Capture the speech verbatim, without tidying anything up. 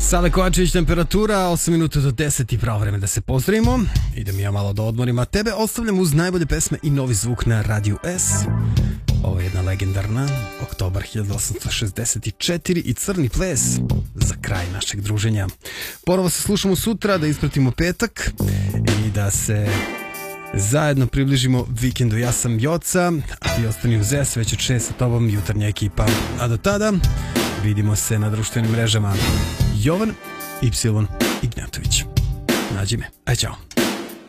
Sale Kovačević, temperatura osam minuta do deset i pravo vreme da se pozdravimo. Idem ja malo da odmorim, a tebe ostavljam uz najbolje pesme i novi zvuk na Radiju S. Ovo je jedna legendarna, oktobar hiljadu osamsto šezdeset četiri i Crni ples za kraj našeg druženja. Ponovo se slušamo sutra da ispratimo petak i da se zajedno približimo vikendu. Ja sam Joca, a ti ostani uz S, već od šest sa tobom jutarnja ekipa. A do tada vidimo se na društvenim mrežama. Jovan Y Ignjatović. Nađi me. Aj, čao.